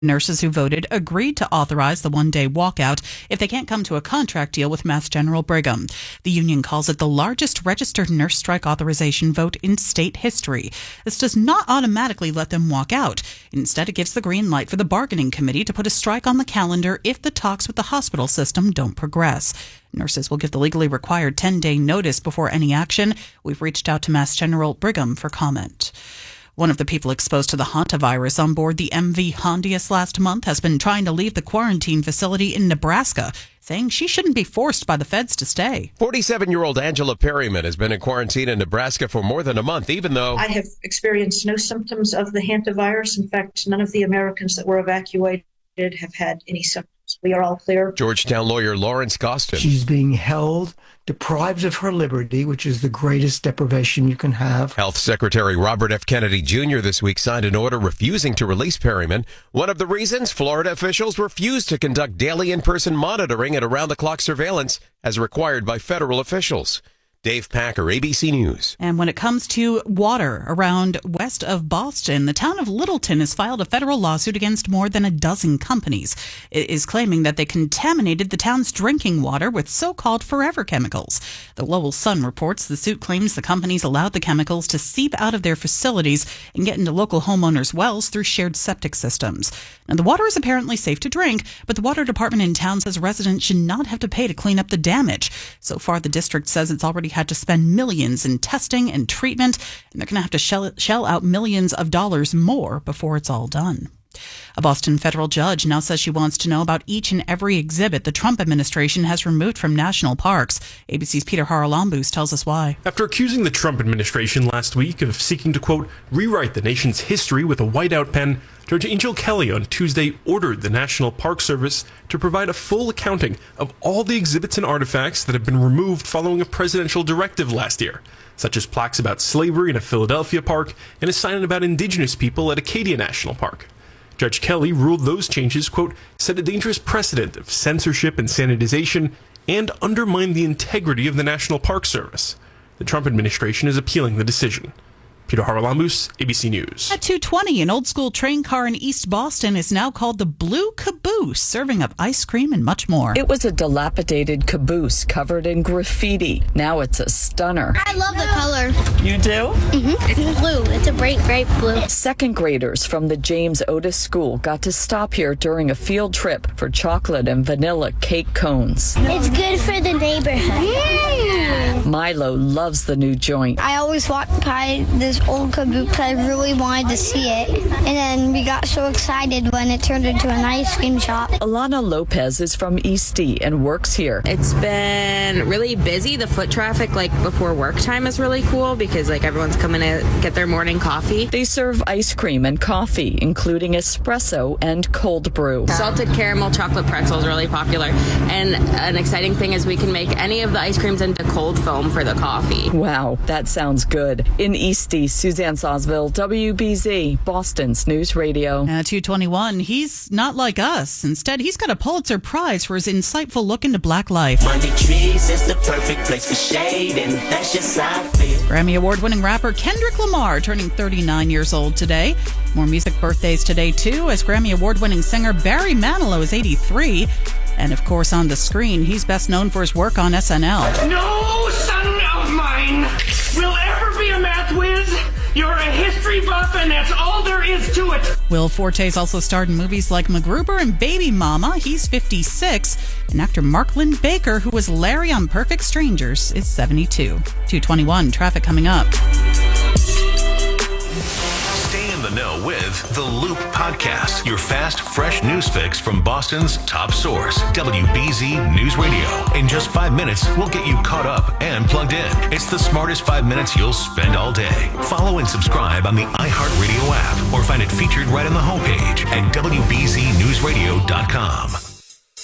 Nurses who voted agreed to authorize the one-day walkout if they can't come to a contract deal with Mass General Brigham. The union calls it the largest registered nurse strike authorization vote in state history. This does not automatically let them walk out. Instead, it gives the green light for the bargaining committee to put a strike on the calendar if the talks with the hospital system don't progress. Nurses will give the legally required 10-day notice before any action. We've reached out to Mass General Brigham for comment. One of the people exposed to the hantavirus on board the MV Hondius last month has been trying to leave the quarantine facility in Nebraska, saying she shouldn't be forced by the feds to stay. 47-year-old Angela Perryman has been in quarantine in Nebraska for more than a month, even though I have experienced no symptoms of the hantavirus. In fact, none of the Americans that were evacuated have had any symptoms. We are all clear. Georgetown lawyer Lawrence Gostin. She's being held, deprived of her liberty, which is the greatest deprivation you can have. Health Secretary Robert F. Kennedy Jr. this week signed an order refusing to release Perryman. One of the reasons, Florida officials refused to conduct daily in-person monitoring and around-the-clock surveillance as required by federal officials. Dave Packer, ABC News. And when it comes to water around west of Boston, the town of Littleton has filed a federal lawsuit against more than a dozen companies. It is claiming that they contaminated the town's drinking water with so-called forever chemicals. The Lowell Sun reports the suit claims the companies allowed the chemicals to seep out of their facilities and get into local homeowners' wells through shared septic systems. Now, the water is apparently safe to drink, but the water department in town says residents should not have to pay to clean up the damage. So far, the district says it's already had to spend millions in testing and treatment, and they're going to have to shell out millions of dollars more before it's all done. A Boston federal judge now says she wants to know about each and every exhibit the Trump administration has removed from national parks. ABC's Peter Haralambous tells us why. After accusing the Trump administration last week of seeking to, quote, rewrite the nation's history with a whiteout pen, Judge Angel Kelly on Tuesday ordered the National Park Service to provide a full accounting of all the exhibits and artifacts that have been removed following a presidential directive last year, such as plaques about slavery in a Philadelphia park and a sign about indigenous people at Acadia National Park. Judge Kelly ruled those changes, quote, set a dangerous precedent of censorship and sanitization and undermined the integrity of the National Park Service. The Trump administration is appealing the decision. Peter Haralambous, ABC News. At 2:20, an old-school train car in East Boston is now called the Blue Caboose, serving up ice cream and much more. It was a dilapidated caboose covered in graffiti. Now it's a stunner. I love the color. You do? Mm-hmm. It's blue. It's a bright blue. Second graders from the James Otis School got to stop here during a field trip for chocolate and vanilla cake cones. It's good for the neighborhood. Milo loves the new joint. I always walked by this old caboose because I really wanted to see it. And then we got so excited when it turned into an ice cream shop. Alana Lopez is from Eastie and works here. It's been really busy. The foot traffic, before work time is really cool because, everyone's coming to get their morning coffee. They serve ice cream and coffee, including espresso and cold brew. Salted caramel chocolate pretzel is really popular. And an exciting thing is we can make any of the ice creams into cold foam for the coffee. Wow, that sounds good. In Eastie, Suzanne Sosville, WBZ, Boston's News Radio. At 2:21, he's not like us. Instead, he's got a Pulitzer Prize for his insightful look into Black life. Monday trees is the perfect place for shade, and that's just how I feel. Grammy Award-winning rapper Kendrick Lamar turning 39 years old today. More music birthdays today, too, as Grammy Award-winning singer Barry Manilow is 83. And, of course, on the screen, he's best known for his work on SNL. No son of mine will ever be a math whiz. You're a history buff, and that's all there is to it. Will Forte's also starred in movies like MacGruber and Baby Mama. He's 56. And actor Mark Lynn Baker, who was Larry on Perfect Strangers, is 72. 2:21, traffic coming up. Stay in the know with The Loop Podcast, your fast, fresh news fix from Boston's top source, WBZ News Radio. In just 5 minutes, we'll get you caught up and plugged in. It's the smartest 5 minutes you'll spend all day. Follow and subscribe on the iHeartRadio app or find it featured right on the homepage at WBZNewsRadio.com.